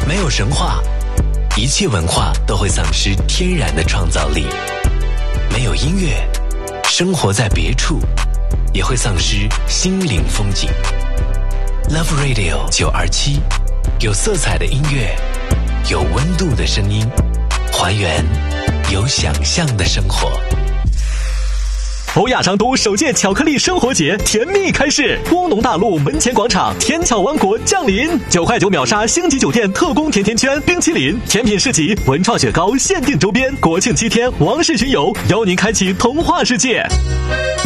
没有神话，一切文化都会丧失天然的创造力；没有音乐，生活在别处也会丧失心灵风景。Love Radio 927，有色彩的音乐，有温度的声音，还原有想象的生活。 欧亚商都首届巧克力生活节甜蜜开市，工农大路门前广场，甜巧王国降临，9块9秒杀星级酒店特供甜甜圈、冰淇淋、甜品市集、文创雪糕限定周边，国庆7天王室巡游，邀您开启童话世界。